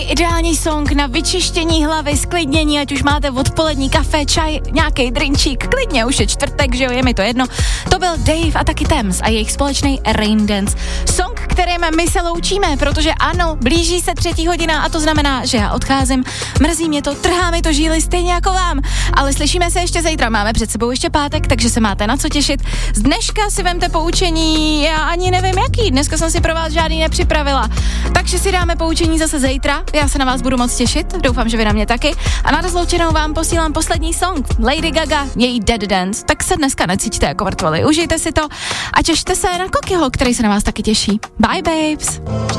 ideální song na vyčištění hlavy, sklidnění, ať už máte odpolední kafe, čaj, nějaký drinčík, klidně, už je čtvrtek, že jo, je mi to jedno. To byl Dave a taky Thames a jejich společný Rain Dance. Song, kterým my se loučíme, protože ano, blíží se 3. hodina a to znamená, že já odcházím. Mrzí mě to, trhá mi to žíly stejně jako vám, ale slyšíme se ještě zítra, máme před sebou ještě pátek, takže se máte na co těšit. Z dneška si vemte poučení, já ani nevím jaký, dneska jsem si pro vás žádný nepřipravila, takže si dáme poučení zase zítra, já se na vás budu moc těšit, doufám, že vy na mě taky a na rozloučenou vám posílám poslední song, Lady Gaga, její Dead Dance, tak se dneska necítíte jako mrtvoly, užijte si to a těšte se na Kokyho, který se na vás taky těší. Bye babes!